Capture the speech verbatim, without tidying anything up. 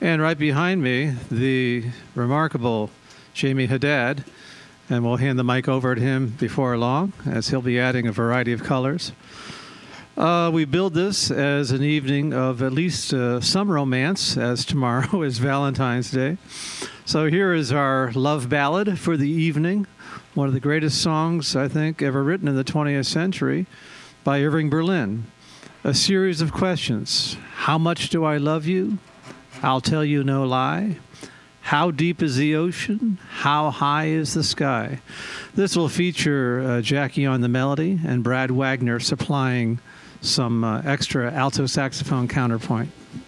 And right behind me, the remarkable Jamie Haddad, and we'll hand the mic over to him before long, as he'll be adding a variety of colors. Uh, we build this as an evening of at least uh, some romance, as tomorrow is Valentine's Day. So here is our love ballad for the evening, one of the greatest songs, I think, ever written in the twentieth century by Irving Berlin. A series of questions. How much do I love you? I'll tell you no lie. How deep is the ocean? How high is the sky? This will feature uh, Jackie on the melody and Brad Wagner supplying some uh, extra alto saxophone counterpoint.